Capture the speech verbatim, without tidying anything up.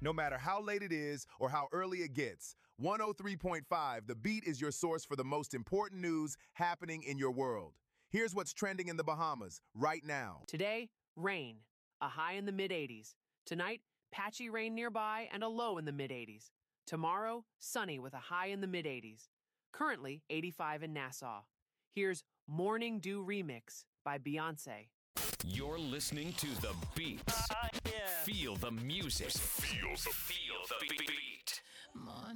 No matter how late it is or how early it gets, one oh three point five The Beat is your source for the most important news happening in your world. Here's what's trending in the Bahamas right now. Today, rain, a high in the mid eighties. Tonight, patchy rain nearby and a low in the mid eighties. Tomorrow, sunny with a high in the mid eighties. Currently, eighty-five in Nassau. Here's Morning Dew Remix by Beyonce. You're listening to The Beat. Uh, yeah. Feel the music. Feel the, Feel the beat.